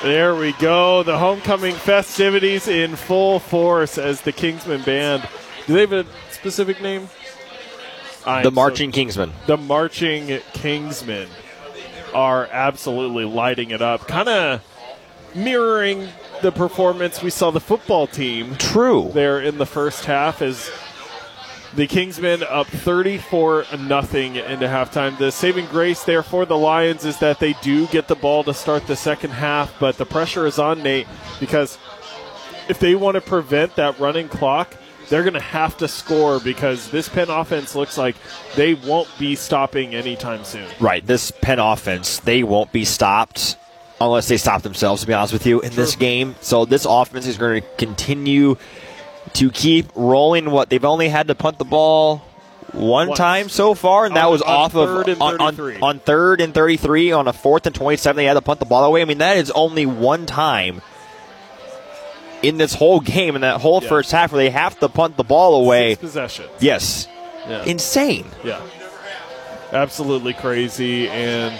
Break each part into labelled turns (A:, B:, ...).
A: There we go. The homecoming festivities in full force as the Kingsmen Band. Do they have a specific name?
B: The Marching Kingsmen.
A: The Marching Kingsmen are absolutely lighting it up. Kind of mirroring the performance we saw the football team.
B: True.
A: There in the first half as the Kingsmen up 34-0 into halftime. The saving grace there for the Lions is that they do get the ball to start the second half, but the pressure is on, Nate, because if they want to prevent that running clock, they're going to have to score because this Penn offense looks like they won't be stopping anytime soon.
B: Right, this Penn offense, they won't be stopped unless they stop themselves, to be honest with you, in this game. So this offense is going to continue to keep rolling. What they've only had to punt the ball one time so far, and that was off of on 3rd and 33 on a 4th and 27. They had to punt the ball away. I mean, that is only one time in this whole game, in that whole first half, where they have to punt the ball away.
A: 6 possessions.
B: Yes.
A: Yeah.
B: Insane.
A: Yeah. Absolutely crazy, and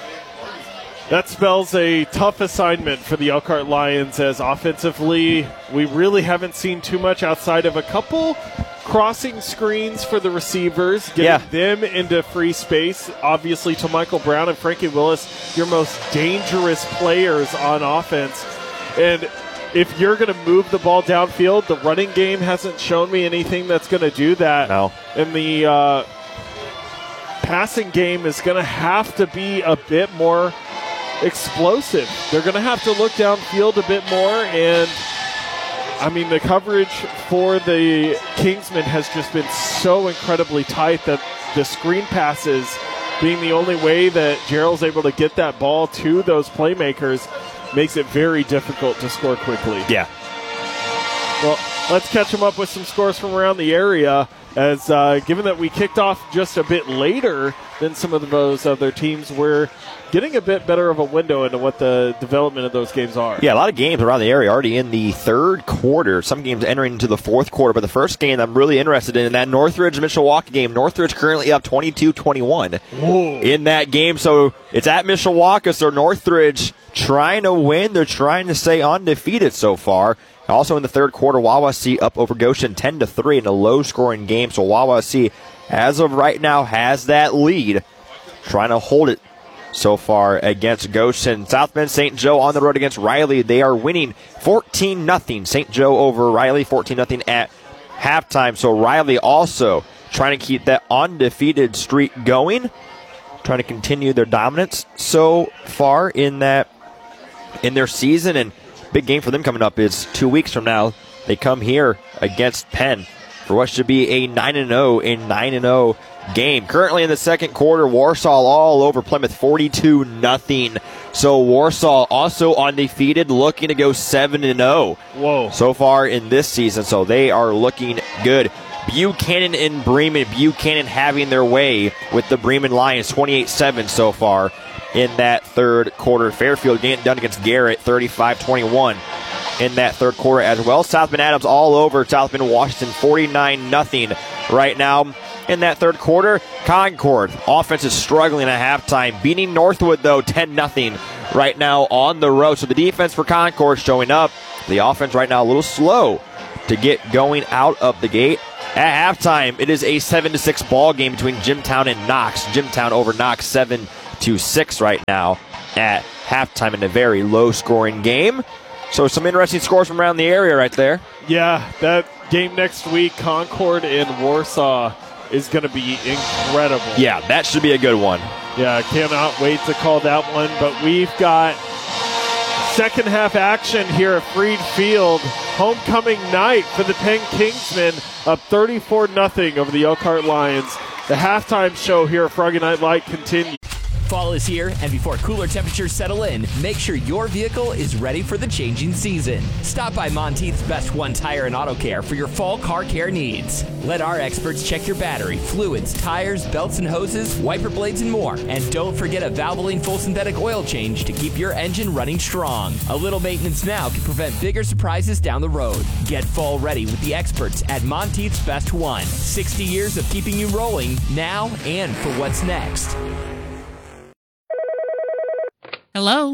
A: that spells a tough assignment for the Elkhart Lions as offensively we really haven't seen too much outside of a couple crossing screens for the receivers, getting them into free space. Obviously, to Michael Brown and Frankie Willis, your most dangerous players on offense. And if you're going to move the ball downfield, the running game hasn't shown me anything that's going to do that.
B: No.
A: And the passing game is going to have to be a bit more explosive. They're going to have to look downfield a bit more, and I mean the coverage for the Kingsmen has just been so incredibly tight that the screen passes being the only way that Gerald's able to get that ball to those playmakers makes it very difficult to score quickly.
B: Yeah.
A: Well, let's catch them up with some scores from around the area, as given that we kicked off just a bit later than some of those other teams, we're getting a bit better of a window into what the development of those games are.
B: Yeah, a lot of games around the area already in the third quarter. Some games entering into the fourth quarter. But the first game I'm really interested in that Northridge-Mishawaka game. Northridge currently up 22-21 in that game. So it's at Mishawaka, so Northridge trying to win. They're trying to stay undefeated so far. Also in the third quarter, Wawasee up over Goshen 10-3 in a low-scoring game. So Wawasee, as of right now, has that lead, trying to hold it so far against Goshen. South Bend St. Joe on the road against Riley. They are winning 14-0. St. Joe over Riley 14-0 at halftime. So Riley also trying to keep that undefeated streak going, trying to continue their dominance so far in their season. And big game for them coming up is 2 weeks from now. They come here against Penn for what should be a 9-0 game. Currently in the second quarter, Warsaw all over Plymouth 42-0. So Warsaw also undefeated, looking to go 7-0.
A: Whoa.
B: So far in this season. So they are looking good. Buchanan and Bremen. Buchanan having their way with the Bremen Lions 28-7 so far in that third quarter. Fairfield getting done against Garrett 35-21 in that third quarter as well. South Bend Adams all over South Bend Washington 49-0 right now in that third quarter. Concord offense is struggling at halftime, beating Northwood though 10-0 right now on the road. So the defense for Concord showing up. The offense right now a little slow to get going out of the gate. At halftime, it is a 7-6 ball game between Jimtown and Knox. Jimtown over Knox 7-6 right now at halftime in a very low-scoring game. So some interesting scores from around the area right there.
A: Yeah, that game next week, Concord and Warsaw, is going to be incredible.
B: Yeah, that should be a good one.
A: Yeah, I cannot wait to call that one. But we've got second half action here at Freed Field. Homecoming night for the Penn Kingsmen, up 34-0 over the Elkhart Lions. The halftime show here at Froggy Night Light continues.
C: Fall is here, and before cooler temperatures settle in, make sure your vehicle is ready for the changing season. Stop by Monteith's Best One Tire and Auto Care for your fall car care needs. Let our experts check your battery, fluids, tires, belts and hoses, wiper blades, and more. And don't forget a Valvoline full synthetic oil change to keep your engine running strong. A little maintenance now can prevent bigger surprises down the road. Get fall ready with the experts at Monteith's Best One. 60 years of keeping you rolling now and for what's next.
D: Hello?
E: Hey,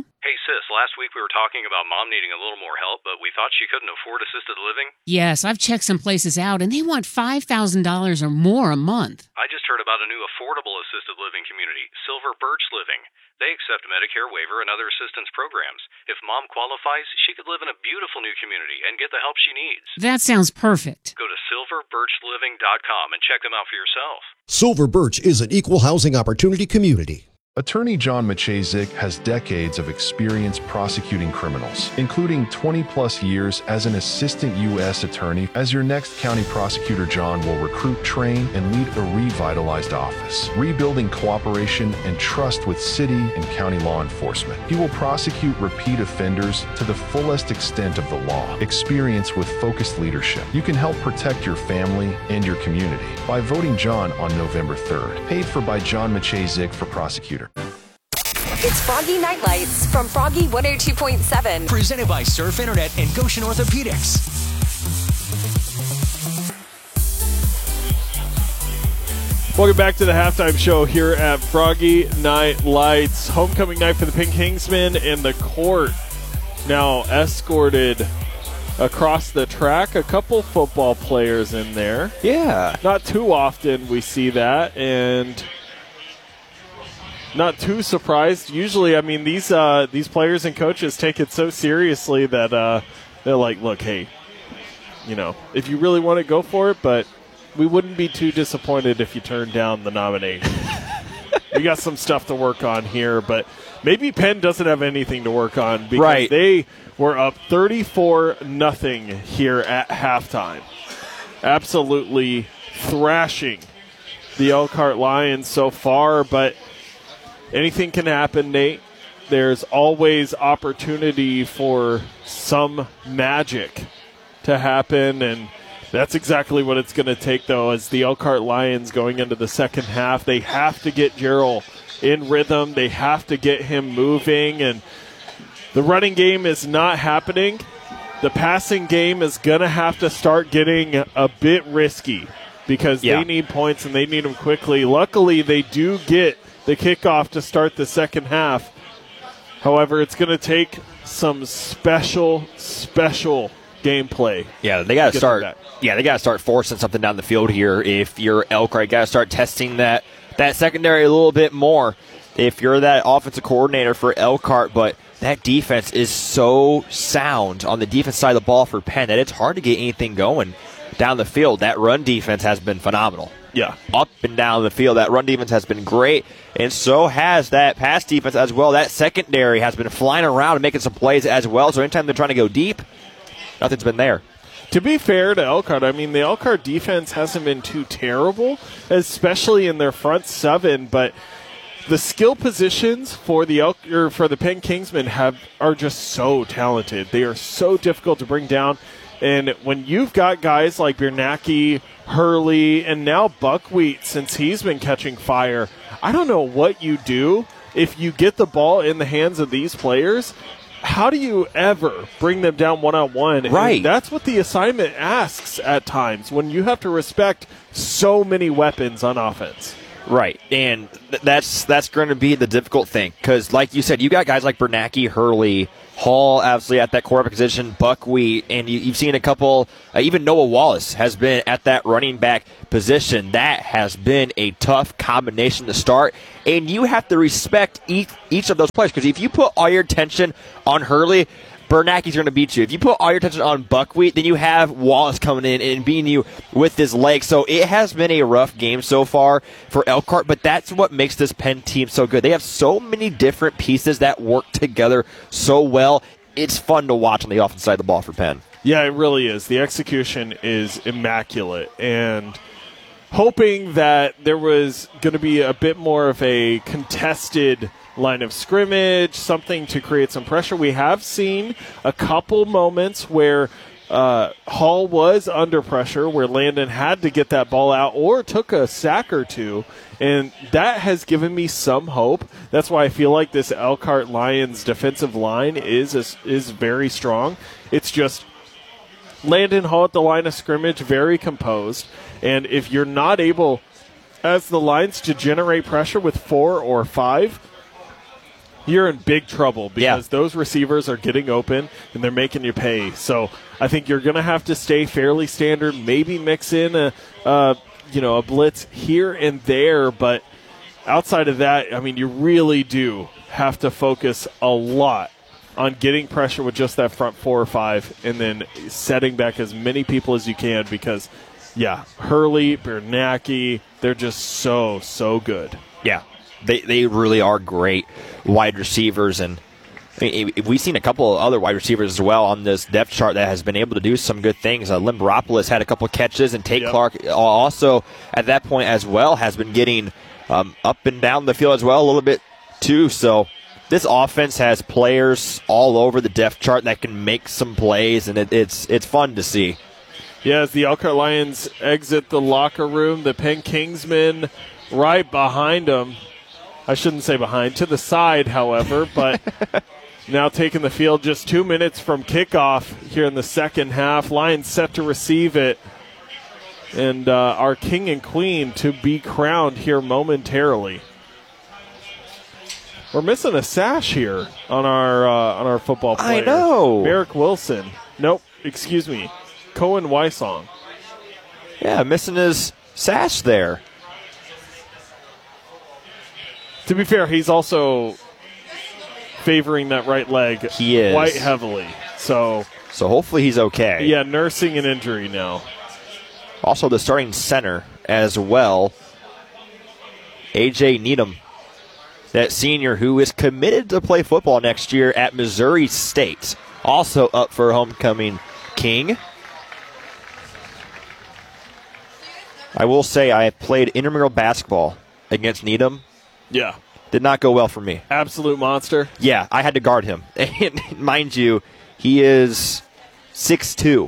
D: Sis, last week we were talking about Mom needing a little more help, but we thought she couldn't afford assisted living.
E: Yes, I've checked some places out, and they want $5,000 or more a month.
D: I just heard about a new affordable assisted living community, Silver Birch Living. They accept Medicare waiver and other assistance programs. If Mom qualifies, she could live in a beautiful new community and get the help she needs.
E: That sounds perfect.
D: Go to silverbirchliving.com and check them out for yourself.
F: Silver Birch is an equal housing opportunity community.
G: Attorney John Maciejczyk has decades of experience prosecuting criminals, including 20-plus years as an assistant U.S. attorney. As your next county prosecutor, John will recruit, train, and lead a revitalized office, rebuilding cooperation and trust with city and county law enforcement. He will prosecute repeat offenders to the fullest extent of the law. Experience with focused leadership. You can help protect your family and your community by voting John on November 3rd. Paid for by John Maciejczyk for prosecutor.
H: It's Froggy Night Lights from Froggy 102.7.
I: Presented by Surf Internet and Goshen Orthopedics.
A: Welcome back to the halftime show here at Froggy Night Lights. Homecoming night for the Pink Kingsmen, and the court now escorted across the track. A couple football players in there.
B: Yeah.
A: Not too often we see that, and not too surprised. Usually, I mean, these players and coaches take it so seriously that they're like, look, hey, you know, if you really want to, go for it, but we wouldn't be too disappointed if you turned down the nomination. We got some stuff to work on here, but maybe Penn doesn't have anything to work on because they were up 34-0 here at halftime. Absolutely thrashing the Elkhart Lions so far, but anything can happen, Nate. There's always opportunity for some magic to happen, and that's exactly what it's going to take, though, as the Elkhart Lions going into the second half. They have to get Gerald in rhythm. They have to get him moving, and the running game is not happening. The passing game is going to have to start getting a bit risky because they need points and they need them quickly. Luckily, they do get the kickoff to start the second half. However, it's going to take some special gameplay.
B: Yeah, they got to start. Yeah, they got to start forcing something down the field here. If you're Elkhart, you got to start testing that secondary a little bit more. If you're that offensive coordinator for Elkhart, but that defense is so sound on the defense side of the ball for Penn that it's hard to get anything going down the field. That run defense has been phenomenal.
A: Yeah.
B: Up and down the field. That run defense has been great, and so has that pass defense as well. That secondary has been flying around and making some plays as well, so anytime they're trying to go deep, nothing's been there.
A: To be fair to Elkhart, I mean, the Elkhart defense hasn't been too terrible, especially in their front seven, but the skill positions for the Penn Kingsmen are just so talented. They are so difficult to bring down. And when you've got guys like Bernacki, Hurley, and now Buckwheat, since he's been catching fire, I don't know what you do if you get the ball in the hands of these players. How do you ever bring them down one-on-one?
B: Right.
A: And that's what the assignment asks at times when you have to respect so many weapons on offense.
B: Right, and that's going to be the difficult thing because, like you said, you got guys like Bernacki, Hurley, Hall, obviously at that quarterback position, Buckwheat, and you've seen a couple, even Noah Wallace has been at that running back position. That has been a tough combination to start, and you have to respect each of those players because if you put all your attention on Hurley, Bernacki's going to beat you. If you put all your attention on Buckwheat, then you have Wallace coming in and beating you with his legs. So it has been a rough game so far for Elkhart, but that's what makes this Penn team so good. They have so many different pieces that work together so well. It's fun to watch on the offensive side of the ball for Penn.
A: Yeah, it really is. The execution is immaculate, and hoping that there was going to be a bit more of a contested line of scrimmage, something to create some pressure. We have seen a couple moments where Hall was under pressure, where Landon had to get that ball out or took a sack or two, and that has given me some hope. That's why I feel like this Elkhart Lions defensive line is very strong. It's just Landon Hall at the line of scrimmage, very composed, and if you're not able, as the Lions, to generate pressure with 4 or 5, you're in big trouble because those receivers are getting open and they're making you pay. So I think you're going to have to stay fairly standard, maybe mix in a blitz here and there, but outside of that, I mean, you really do have to focus a lot on getting pressure with just that front 4 or 5 and then setting back as many people as you can because, Hurley, Bernacki, they're just so good.
B: Yeah, they really are great wide receivers, and we've seen a couple of other wide receivers as well on this depth chart that has been able to do some good things. Limberopoulos had a couple catches, and Tate Clark also at that point as well has been getting up and down the field as well a little bit too. So this offense has players all over the depth chart that can make some plays, and it's fun to see.
A: Yeah, as the Elkhart Lions exit the locker room, the Penn Kingsmen right behind them. I shouldn't say behind, to the side, however, but now taking the field just 2 minutes from kickoff here in the second half. Lions set to receive it, and our king and queen to be crowned here momentarily. We're missing a sash here on our football player.
B: I know.
A: Merrick Wilson. Nope, excuse me. Cohen Wysong.
B: Yeah, missing his sash there.
A: To be fair, he's also favoring that right leg
B: he is.
A: Quite heavily. So
B: hopefully he's okay.
A: Yeah, nursing an injury now.
B: Also the starting center as well, A.J. Needham, that senior who is committed to play football next year at Missouri State. Also up for homecoming king. I will say I played intramural basketball against Needham.
A: Yeah.
B: Did not go well for me.
A: Absolute monster.
B: Yeah, I had to guard him. And mind you, he is 6'2".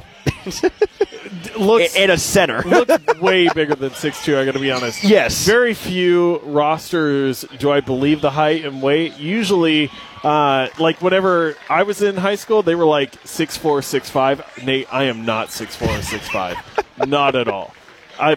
A: Looks
B: and a center.
A: Looks way bigger than 6'2", I got to be honest.
B: Yes.
A: Very few rosters do I believe the height and weight. Usually, like whenever I was in high school, they were like 6'4", 6'5". Nate, I am not 6'4", 6'5". Not at all. I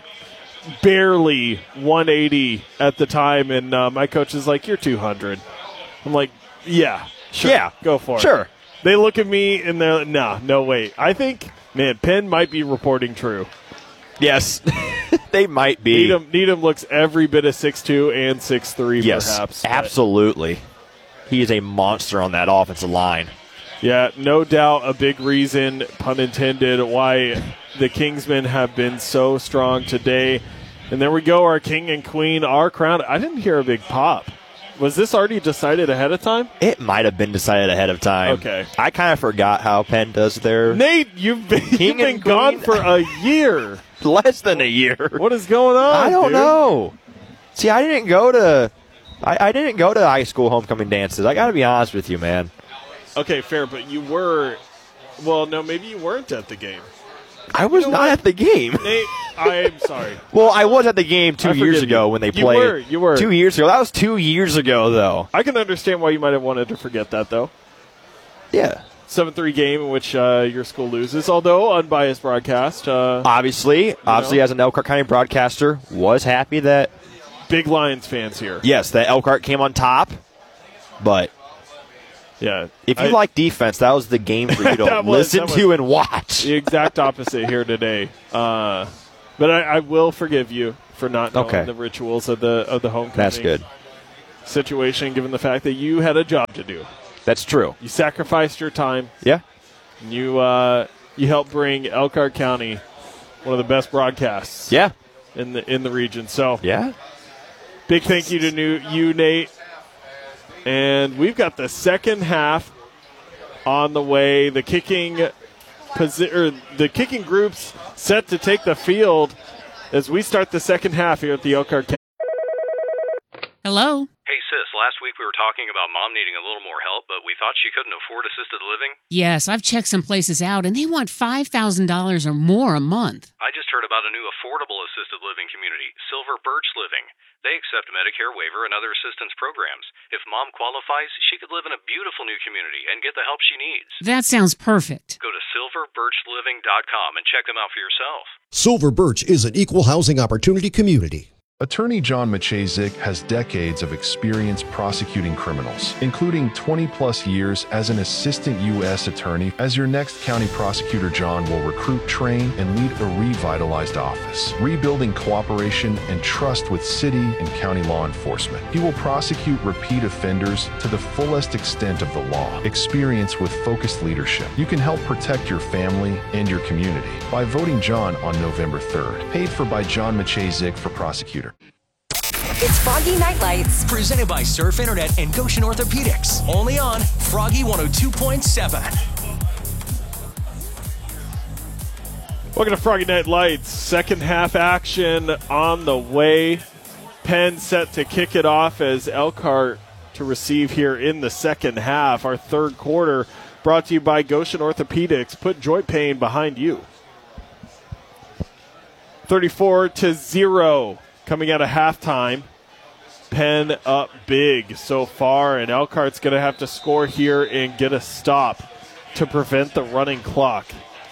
A: barely 180 at the time, and my coach is like, "You're 200." I'm like, "Yeah, sure,
B: yeah,
A: go for it."
B: Sure.
A: They look at me and they're like, no way. I think, man, Penn might be reporting true.
B: Yes, they might be.
A: Needham looks every bit of 6'2" and 6'3",
B: yes,
A: perhaps.
B: Absolutely. He is a monster on that offensive line.
A: Yeah, no doubt a big reason, pun intended, why the Kingsmen have been so strong today. And there we go, our king and queen are crowned. I didn't hear a big pop. Was this already decided ahead of time?
B: It might have been decided ahead of time.
A: Okay.
B: I kind of forgot how Penn does their...
A: Nate, you've been gone for a year.
B: Less than a year.
A: What is going on,
B: I don't
A: dude?
B: know. See, I didn't go to high school homecoming dances. I got to be honest with you, man.
A: Okay, fair, but you were... Well, no, maybe you weren't at the game.
B: I was not at the game.
A: Nate, I'm sorry.
B: Well, I was at the game 2 years ago when they played.
A: You were.
B: 2 years ago. That was 2 years ago, though.
A: I can understand why you might have wanted to forget that, though.
B: Yeah.
A: 7-3 game in which your school loses, although unbiased broadcast.
B: Obviously, as an Elkhart County broadcaster, was happy that...
A: Big Lions fans here.
B: Yes, that Elkhart came on top, but...
A: Yeah.
B: If you like defense, that was the game for you to listen to and watch.
A: The exact opposite here today. But I will forgive you for not knowing the rituals of the homecoming.
B: That's good.
A: Situation, given the fact that you had a job to do.
B: That's true.
A: You sacrificed your time.
B: Yeah.
A: And you helped bring Elkhart County one of the best broadcasts.
B: Yeah.
A: In the region. So
B: yeah.
A: Big thank you to you, Nate. And we've got the second half on the way. The kicking groups set to take the field as we start the second half here at the Elkhart.
E: Hello?
D: Hey, sis, last week we were talking about Mom needing a little more help, but we thought she couldn't afford assisted living.
E: Yes, I've checked some places out, and they want $5,000 or more a month.
D: I just heard about a new affordable assisted living community, Silver Birch Living. They accept Medicare waiver and other assistance programs. If Mom qualifies, she could live in a beautiful new community and get the help she needs.
E: That sounds perfect.
D: Go to silverbirchliving.com and check them out for yourself.
F: Silver Birch is an equal housing opportunity community.
G: Attorney John Maciejczyk has decades of experience prosecuting criminals, including 20-plus years as an assistant U.S. attorney. As your next county prosecutor, John will recruit, train, and lead a revitalized office, rebuilding cooperation and trust with city and county law enforcement. He will prosecute repeat offenders to the fullest extent of the law. Experience with focused leadership. You can help protect your family and your community by voting John on November 3rd. Paid for by John Maciejczyk for prosecutor.
H: It's Froggy Night Lights.
I: Presented by Surf Internet and Goshen Orthopedics. Only on Froggy 102.7.
A: Welcome to Froggy Night Lights. Second half action on the way. Penn set to kick it off as Elkhart to receive here in the second half. Our third quarter brought to you by Goshen Orthopedics. Put joint pain behind you. 34-0 coming out of halftime. Penn up big so far, and Elkhart's going to have to score here and get a stop to prevent the running clock.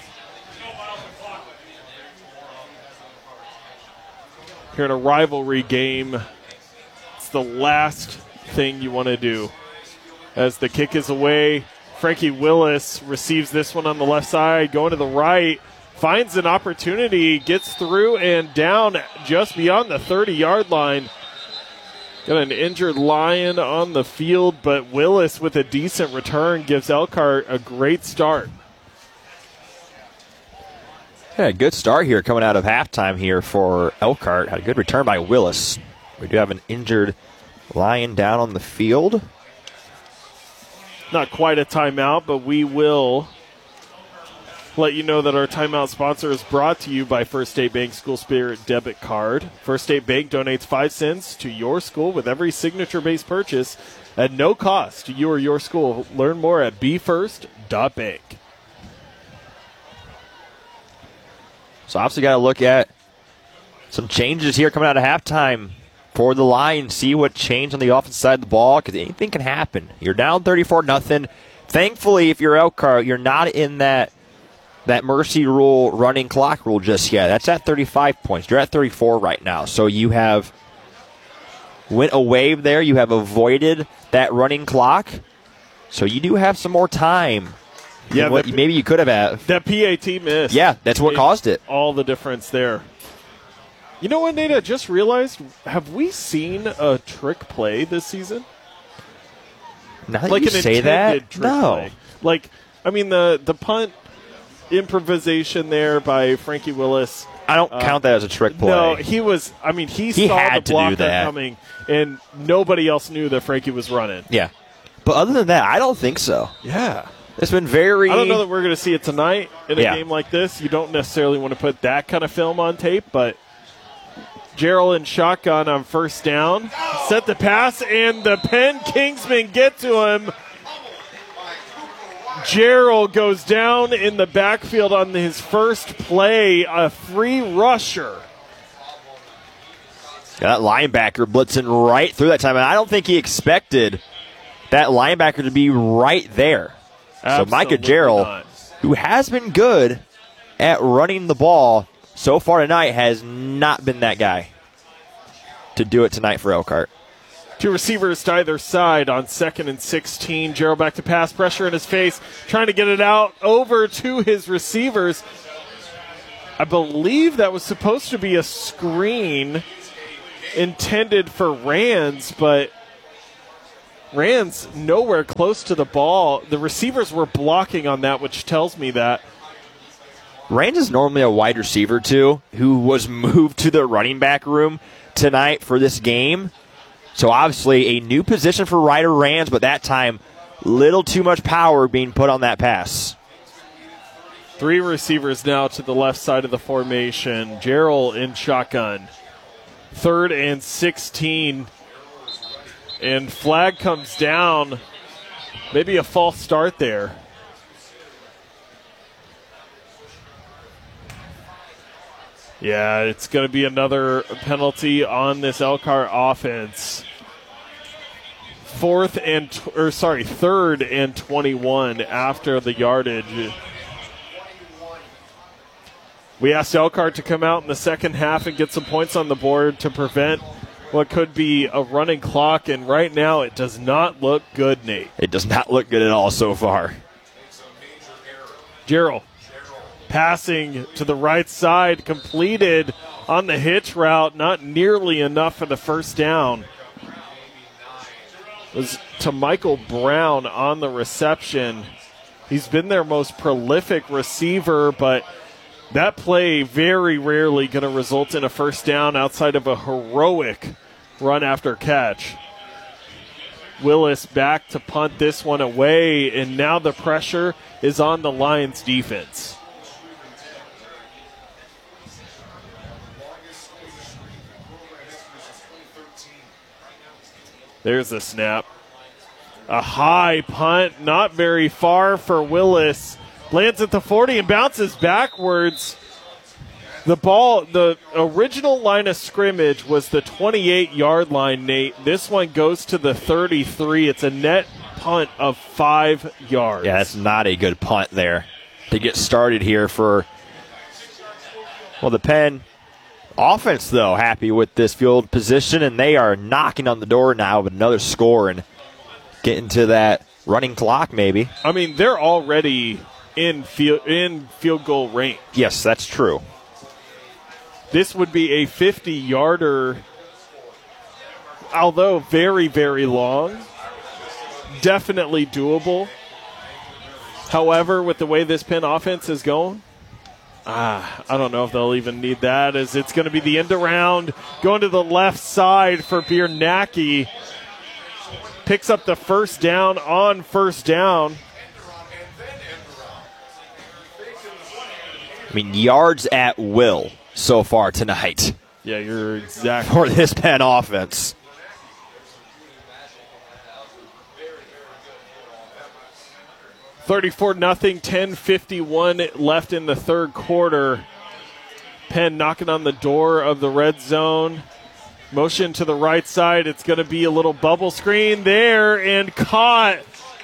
A: Here in a rivalry game, it's the last thing you want to do. As the kick is away, Frankie Willis receives this one on the left side, going to the right, finds an opportunity, gets through and down just beyond the 30-yard line. Got an injured Lion on the field, but Willis with a decent return gives Elkhart a great start.
B: Yeah, good start here coming out of halftime here for Elkhart. Had a good return by Willis. We do have an injured Lion down on the field.
A: Not quite a timeout, but we will let you know that our timeout sponsor is brought to you by First State Bank School Spirit Debit Card. First State Bank donates 5 cents to your school with every signature-based purchase at no cost to you or your school. Learn more at bfirst.bank.
B: So obviously got to look at some changes here coming out of halftime for the Lions. See what changed on the offensive side of the ball, because anything can happen. You're down 34-0. Thankfully, if you're Elkhart, you're not in that mercy rule, running clock rule just yet. That's at 35 points. You're at 34 right now. So you have went a wave there. You have avoided that running clock. So you do have some more time. Yeah, maybe you could have had.
A: That PAT miss.
B: Yeah, that's what caused it.
A: All the difference there. You know what, Nate? I just realized, have we seen a trick play this season?
B: Now that you say that, no.
A: Play. Like, I mean, the punt improvisation there by Frankie Willis.
B: I don't count that as a trick play.
A: No, he was. I mean, he saw
B: had
A: the blocker
B: to do that.
A: coming, and nobody else knew that Frankie was running.
B: Yeah, but other than that, I don't think so.
A: Yeah,
B: it's been very.
A: I don't know that we're going to see it tonight in a game like this. You don't necessarily want to put that kind of film on tape, but Gerald in shotgun on first down, set the pass, and the Penn Kingsmen get to him. Gerald goes down in the backfield on his first play, a free rusher.
B: That linebacker blitzing right through that time, and I don't think he expected that linebacker to be right there.
A: Absolutely.
B: So Micah Gerald, who has been good at running the ball so far tonight, has not been that guy to do it tonight for Elkhart.
A: 2 receivers to either side on 2nd and 16. Gerald back to pass, pressure in his face, trying to get it out over to his receivers. I believe that was supposed to be a screen intended for Rands, but Rands nowhere close to the ball. The receivers were blocking on that, which tells me that.
B: Rands is normally a wide receiver, too, who was moved to the running back room tonight for this game. So obviously a new position for Ryder Rands, but that time little too much power being put on that pass.
A: 3 receivers now to the left side of the formation. Gerald in shotgun. 3rd and 16. And flag comes down. Maybe a false start there. Yeah, it's going to be another penalty on this Elkhart offense. 3rd and 21 after the yardage. We asked Elkhart to come out in the second half and get some points on the board to prevent what could be a running clock, and right now it does not look good, Nate.
B: It does not look good at all so far.
A: Gerald passing to the right side, completed on the hitch route, not nearly enough for the first down. It was to Michael Brown on the reception. He's been their most prolific receiver, but that play very rarely going to result in a first down outside of a heroic run after catch. Willis back to punt this one away, and now the pressure is on the Lions defense. There's the snap. A high punt, not very far for Willis. Lands at the 40 and bounces backwards. The ball, the original line of scrimmage was the 28-yard line, Nate. This one goes to the 33. It's a net punt of 5 yards.
B: Yeah, that's not a good punt there to get started here for, well, the Penn offense, though, happy with this field position, and they are knocking on the door now with another score and getting to that running clock maybe.
A: I mean, they're already in field goal range.
B: Yes, that's true.
A: This would be a 50-yarder, although very, very long. Definitely doable. However, with the way this Penn offense is going, I don't know if they'll even need that, as it's going to be the end around, going to the left side for Biernacki. Picks up the first down on first down.
B: I mean, yards at will so far tonight.
A: Yeah, you're exactly
B: for this Penn offense.
A: $34-0, 10:51 left in the third quarter. Penn knocking on the door of the red zone. Motion to the right side. It's going to be a little bubble screen there and caught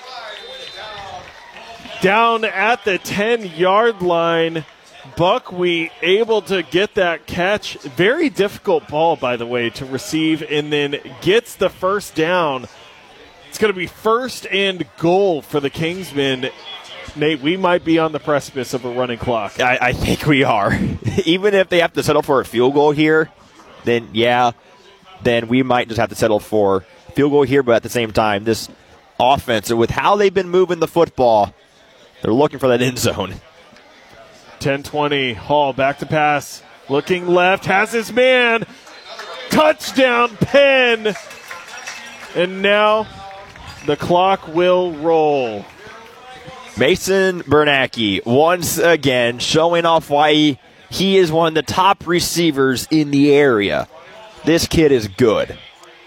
A: down at the 10-yard line. Buckwheat able to get that catch. Very difficult ball, by the way, to receive, and then gets the first down. It's going to be first and goal for the Kingsmen. Nate, we might be on the precipice of a running clock.
B: I think we are. Even if they have to settle for a field goal here, then we might just have to settle for field goal here. But at the same time, this offense, with how they've been moving the football, they're looking for that end zone.
A: 10-20, Hall back to pass. Looking left, has his man. Touchdown, Penn. And now the clock will roll.
B: Mason Biernacki once again showing off why he is one of the top receivers in the area. This kid is good.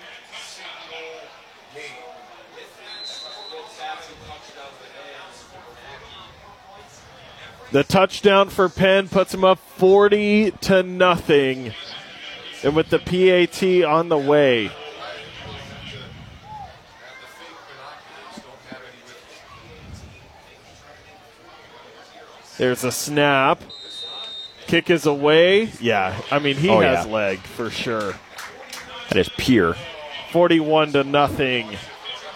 A: The touchdown for Penn puts him up 40-0. And with the PAT on the way. There's a snap. Kick is away. Yeah, I mean, he has leg for sure.
B: That is pure.
A: 41-0.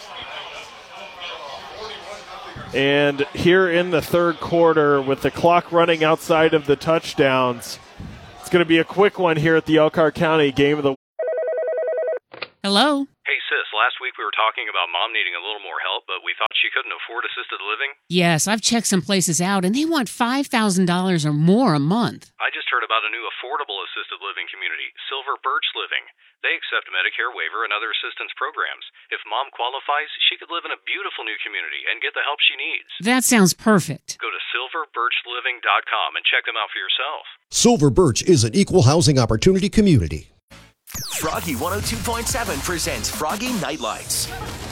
A: And here in the third quarter, with the clock running outside of the touchdowns, it's going to be a quick one here at the Elkhart County Game of the
E: Hello?
D: Hey, sis, last week we were talking about Mom needing a little more help, but we thought she couldn't afford assisted living.
E: Yes, I've checked some places out, and they want $5,000 or more a month.
D: I just heard about a new affordable assisted living community, Silver Birch Living. They accept Medicare waiver and other assistance programs. If Mom qualifies, she could live in a beautiful new community and get the help she needs.
E: That sounds perfect.
D: Go to silverbirchliving.com and check them out for yourself.
F: Silver Birch is an equal housing opportunity community.
I: Froggy 102.7 presents Froggy Night Lights.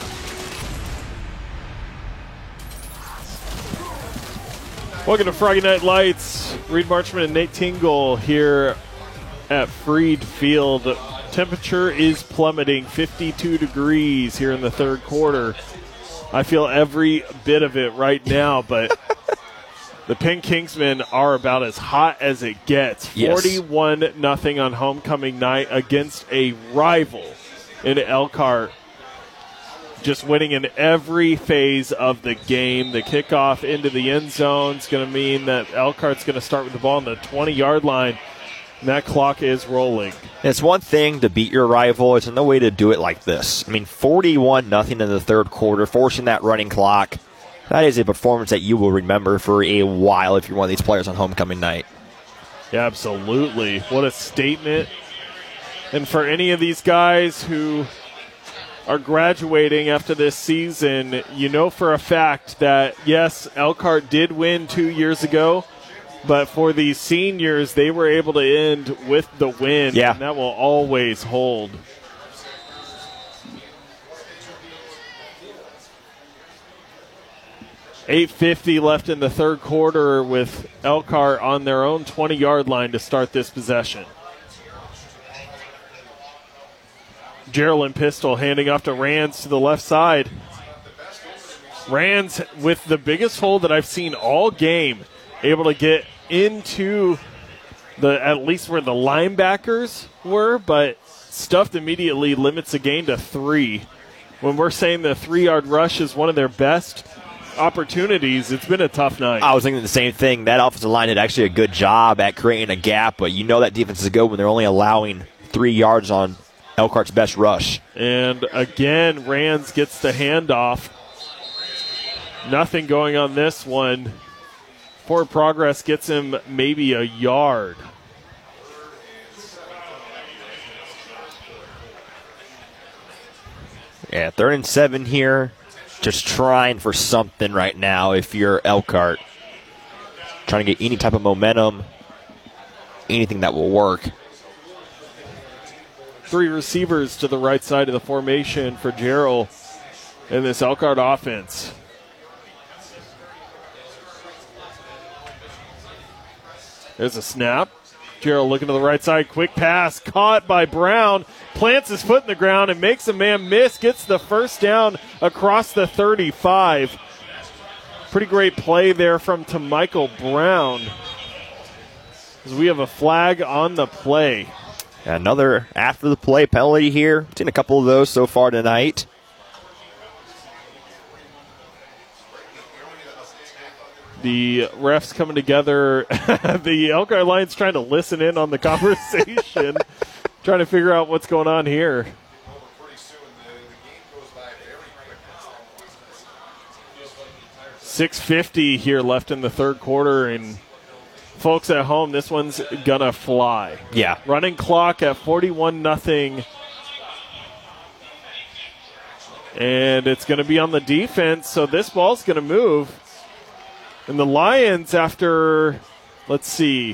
A: Welcome to Froggy Night Lights. Reed Marchman and Nate Tingle here at Freed Field. Temperature is plummeting, 52 degrees here in the third quarter. I feel every bit of it right now, but The Penn Kingsmen are about as hot as it gets.
B: Yes.
A: 41-0 on homecoming night against a rival in Elkhart. Just winning in every phase of the game. The kickoff into the end zone is going to mean that Elkhart's going to start with the ball on the 20-yard line, and that clock is rolling.
B: It's one thing to beat your rival. It's no way to do it like this. I mean, 41-0 in the third quarter, forcing that running clock. That is a performance that you will remember for a while if you're one of these players on homecoming night.
A: Yeah, absolutely. What a statement. And for any of these guys who are graduating after this season, you know for a fact that, yes, Elkhart did win 2 years ago, but for these seniors, they were able to end with the win,
B: yeah.
A: And that will always hold. $8:50 left in the third quarter with Elkhart on their own 20-yard line to start this possession. Gerald Pistol handing off to Rands to the left side. Rands with the biggest hole that I've seen all game, able to get into at least where the linebackers were, but stuffed immediately, limits the gain to 3. When we're saying the 3-yard rush is one of their best opportunities, it's been a tough night.
B: I was thinking the same thing. That offensive line did actually a good job at creating a gap, but you know that defense is good when they're only allowing 3 yards on Elkhart's best rush.
A: And again, Rands gets the handoff. Nothing going on this one. Forward progress gets him maybe a yard.
B: Yeah, 3rd and 7 here. Just trying for something right now if you're Elkhart. Trying to get any type of momentum, anything that will work.
A: 3 receivers to the right side of the formation for Gerald in this Elkhart offense. There's a snap. Gerald looking to the right side. Quick pass caught by Brown. Plants his foot in the ground and makes a man miss. Gets the first down across the 35. Pretty great play there from Michael Brown. As we have a flag on the play.
B: Another after the play penalty here. Seen a couple of those so far tonight.
A: The refs coming together. The Elkhart Lions trying to listen in on the conversation, trying to figure out what's going on here. $6:50 here left in the third quarter, and folks at home, this one's gonna fly.
B: Yeah.
A: Running clock at 41-0. And it's going to be on the defense, so this ball's going to move. And the Lions, after, let's see,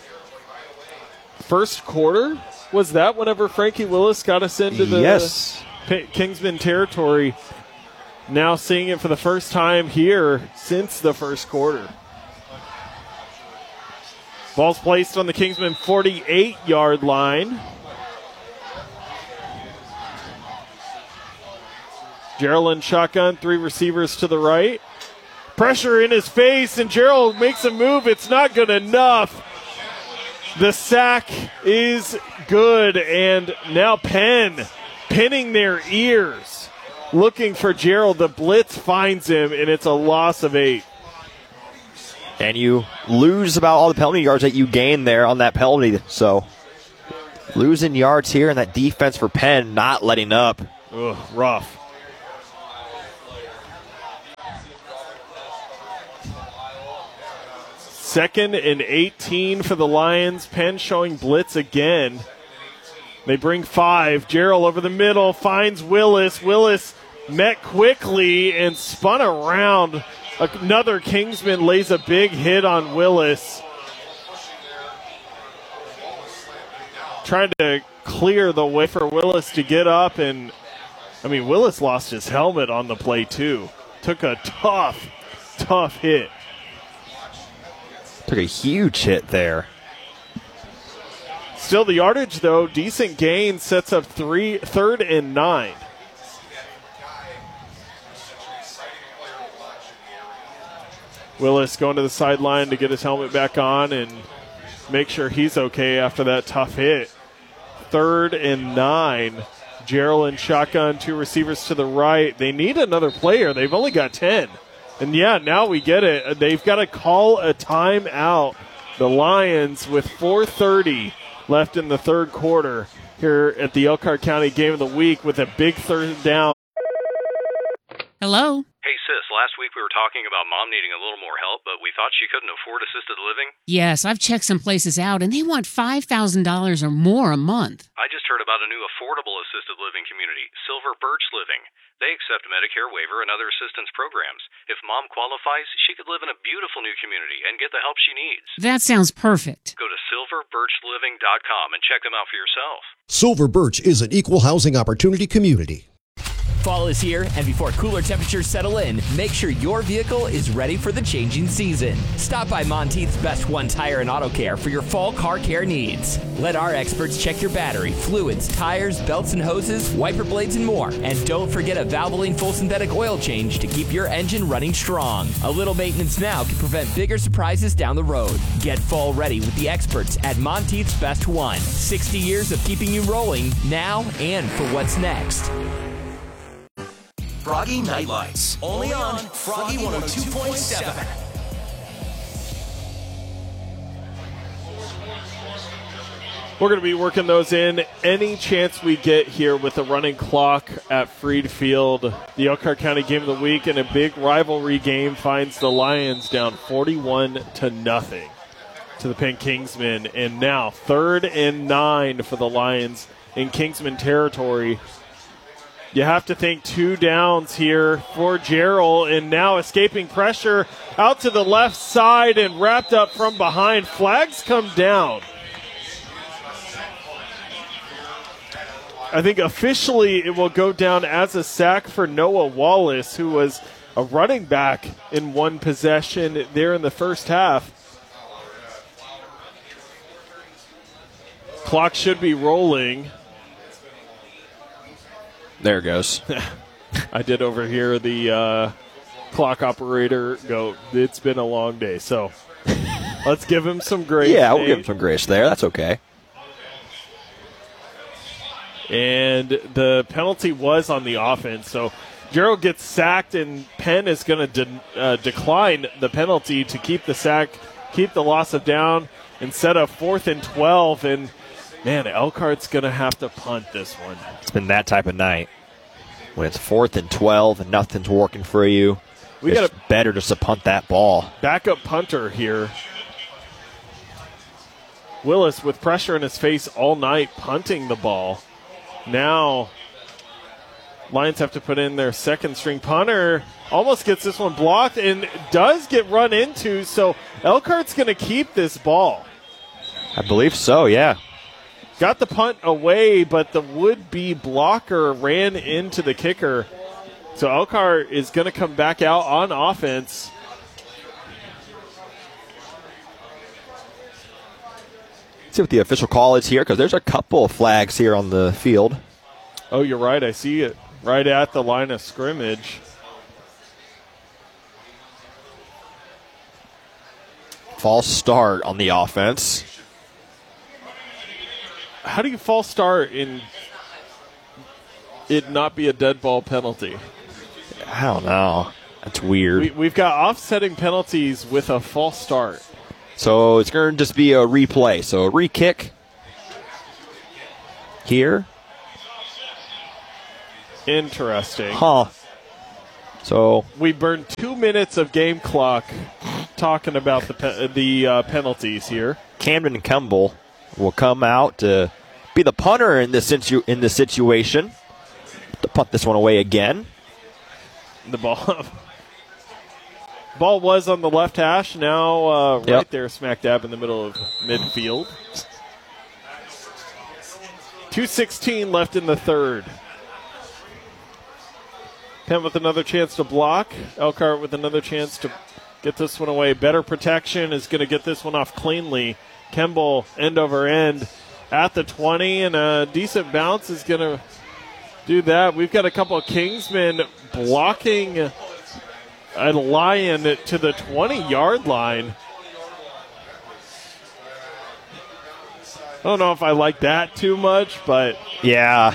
A: first quarter, was that whenever Frankie Willis got us into the Kingsman territory? Now seeing it for the first time here since the first quarter. Ball's placed on the Kingsman 48-yard line. Gerald shotgun, 3 receivers to the right. Pressure in his face, and Gerald makes a move. It's not good enough. The sack is good, and now Penn pinning their ears, looking for Gerald. The blitz finds him, and it's a loss of 8.
B: And you lose about all the penalty yards that you gained there on that penalty. So losing yards here, and that defense for Penn not letting up.
A: Ugh, rough. Second and 18 for the Lions. Penn showing blitz again. They bring 5. Gerald over the middle finds Willis. Willis met quickly and spun around. Another Kingsman lays a big hit on Willis. Trying to clear the way for Willis to get up, and Willis lost his helmet on the play too. Took a tough hit.
B: Took a huge hit there.
A: Still the yardage, though, decent gain, sets up 3rd and 9. Willis going to the sideline to get his helmet back on and make sure he's okay after that tough hit. 3rd and 9. Gerald in shotgun, 2 receivers to the right. They need another player. They've only got 10. And, yeah, now we get it. They've got to call a timeout. The Lions with 4:30 left in the third quarter here at the Elkhart County Game of the Week with a big 3rd down.
E: Hello?
D: Hey, sis, last week we were talking about Mom needing a little more help, but we thought she couldn't afford assisted living.
E: Yes, I've checked some places out, and they want $5,000 or more a month.
D: I just heard about a new affordable assisted living community, Silver Birch Living. They accept Medicare waiver and other assistance programs. If Mom qualifies, she could live in a beautiful new community and get the help she needs.
E: That sounds perfect.
D: Go to silverbirchliving.com and check them out for yourself.
F: Silver Birch is an equal housing opportunity community.
C: Fall is here, and before cooler temperatures settle in, make sure your vehicle is ready for the changing season. Stop by Monteith's Best One Tire and Auto Care for your fall car care needs. Let our experts check your battery, fluids, tires, belts and hoses, wiper blades, and more. And don't forget a Valvoline full synthetic oil change to keep your engine running strong. A little maintenance now can prevent bigger surprises down the road. Get fall ready with the experts at Monteith's Best One. 60 years of keeping you rolling now and for what's next.
I: Froggy Night Lights, only on Froggy 102.7.
A: We're going to be working those in any chance we get here with the running clock at Freed Field. The Elkhart County Game of the Week and a big rivalry game finds the Lions down 41-0 to the Penn Kingsmen. And now 3rd and 9 for the Lions in Kingsman territory. You have to think 2 downs here for Gerald, and now escaping pressure out to the left side and wrapped up from behind. Flags come down. I think officially it will go down as a sack for Noah Wallace, who was a running back in one possession there in the first half. Clock should be rolling.
B: There it goes.
A: I did overhear the clock operator go, it's been a long day. So let's give him some grace.
B: Yeah, we'll give him some grace there. That's okay.
A: And the penalty was on the offense. So Gerald gets sacked, and Penn is going to decline the penalty to keep the sack, keep the loss of down, and set up 4th and 12. And man, Elkhart's going to have to punt this one.
B: It's been that type of night. When it's 4th and 12 and nothing's working for you, it's better just to punt that ball.
A: Backup punter here. Willis with pressure in his face all night, punting the ball. Now, Lions have to put in their second-string punter. Almost gets this one blocked and does get run into, so Elkhart's going to keep this ball.
B: I believe so, yeah.
A: Got the punt away, but the would-be blocker ran into the kicker. So Elkhart is going to come back out on offense.
B: Let's see what the official call is here, because there's a couple of flags here on the field.
A: Oh, you're right. I see it right at the line of scrimmage.
B: False start on the offense.
A: How do you false start and it not be a dead ball penalty?
B: I don't know. That's weird.
A: We've got offsetting penalties with a false start.
B: So it's going to just be a replay. So a re-kick here.
A: Interesting.
B: Huh. So
A: we burned 2 minutes of game clock talking about the penalties here.
B: Camden Kemble will come out to be the punter in this situation. To punt this one away again.
A: The ball was on the left hash. Now right there, smack dab in the middle of midfield. 2:16 left in the third. Penn with another chance to block. Elkhart with another chance to get this one away. Better protection is going to get this one off cleanly. Kemble end over end at the 20, and a decent bounce is going to do that. We've got a couple of Kingsmen blocking a Lion to the 20-yard line. I don't know if I like that too much, but
B: yeah,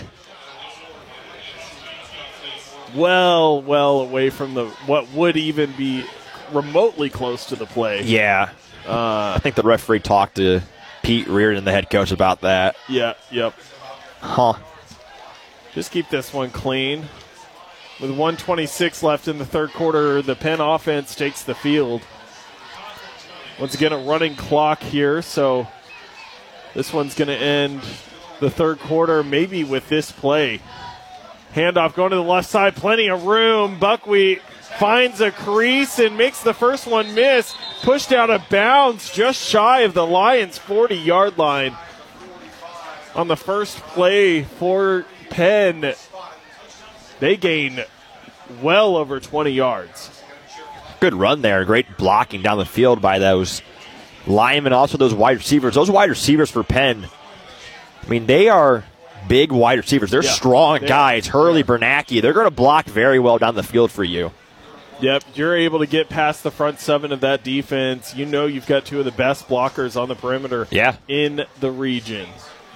A: well away from what would even be remotely close to the play.
B: Yeah. I think the referee talked to Pete Reardon, the head coach, about that.
A: Yeah, yep.
B: Huh.
A: Just keep this one clean. With 1:26 left in the third quarter, the Penn offense takes the field. Once again, a running clock here, so this one's going to end the third quarter maybe with this play. Handoff going to the left side, plenty of room. Buckwheat finds a crease and makes the first one miss. Pushed out of bounds just shy of the Lions' 40-yard line. On the first play for Penn, they gain well over 20 yards.
B: Good run there. Great blocking down the field by those linemen, also those wide receivers. Those wide receivers for Penn, I mean, they are big wide receivers. They're strong guys. Hurley, Bernacki, they're going to block very well down the field for you.
A: Yep, you're able to get past the front seven of that defense. You know you've got two of the best blockers on the perimeter in the region.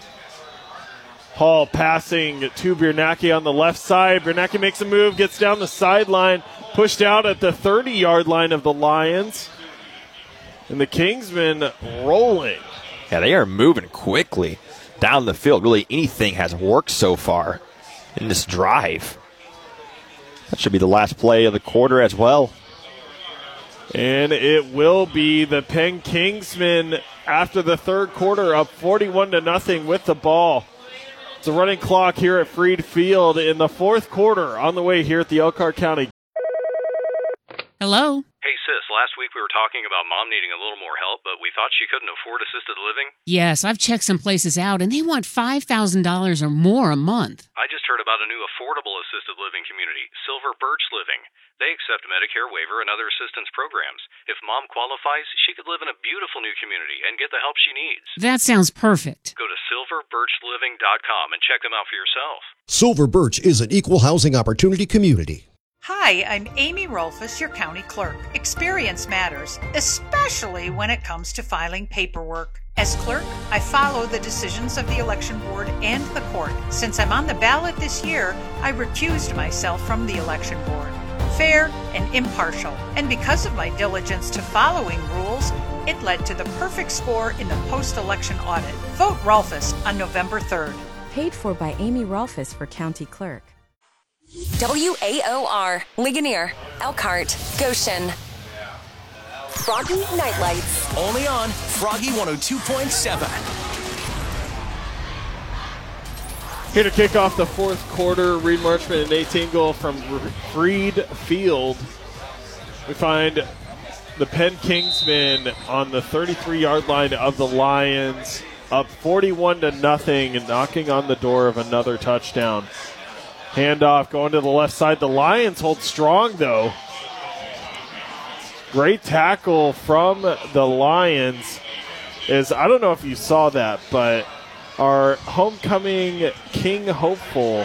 A: Hall passing to Bernacki on the left side. Bernacki makes a move, gets down the sideline, pushed out at the 30-yard line of the Lions. And the Kingsmen rolling.
B: Yeah, they are moving quickly down the field. Really, anything has worked so far in this drive. That should be the last play of the quarter as well.
A: And it will be the Penn Kingsmen after the third quarter up 41-0 with the ball. It's a running clock here at Freed Field in the fourth quarter on the way here at the Elkhart County.
E: Hello?
D: Hey, sis, last week we were talking about Mom needing a little more help, but we thought she couldn't afford assisted living.
E: Yes, I've checked some places out, and they want $5,000 or more a month.
D: I just heard about a new affordable assisted living community, Silver Birch Living. They accept Medicare waiver and other assistance programs. If Mom qualifies, she could live in a beautiful new community and get the help she needs.
E: That sounds perfect.
D: Go to silverbirchliving.com and check them out for yourself.
F: Silver Birch is an equal housing opportunity community.
J: Hi, I'm Amy Rolfus, your county clerk. Experience matters, especially when it comes to filing paperwork. As clerk, I follow the decisions of the election board and the court. Since I'm on the ballot this year, I recused myself from the election board. Fair and impartial. And because of my diligence to following rules, it led to the perfect score in the post-election audit. Vote Rolfus on November 3rd.
K: Paid for by Amy Rolfus for county clerk.
H: WAOR, Ligonier, Elkhart, Goshen. Froggy Nightlights.
I: Only on Froggy 102.7.
A: Here to kick off the fourth quarter, Reed Marchman and Nate Tingle from Freed Field. We find the Penn Kingsmen on the 33-yard line of the Lions, up 41-0, and knocking on the door of another touchdown. Handoff going to the left side. The Lions hold strong, though. Great tackle from the Lions. I don't know if you saw that, but our homecoming King hopeful,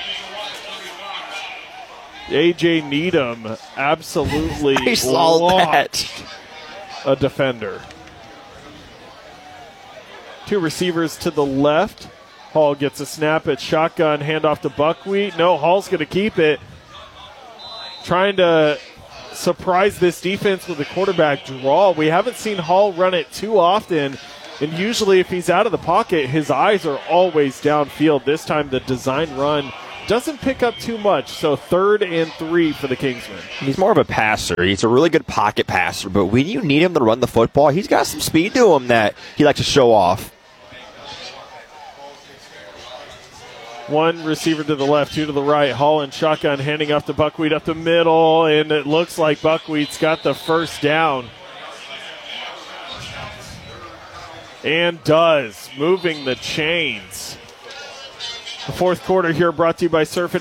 A: A.J. Needham, absolutely launched a defender. Two receivers to the left. Hall gets a snap at shotgun, handoff to Buckwheat. No, Hall's going to keep it. Trying to surprise this defense with a quarterback draw. We haven't seen Hall run it too often, and usually if he's out of the pocket, his eyes are always downfield. This time the design run doesn't pick up too much, so 3rd and 3 for the Kingsmen.
B: He's more of a passer. He's a really good pocket passer, but when you need him to run the football, he's got some speed to him that he likes to show off.
A: One receiver to the left, two to the right. Hall and shotgun handing off to Buckwheat up the middle, and it looks like Buckwheat's got the first down. And does, moving the chains. The fourth quarter here brought to you by Surf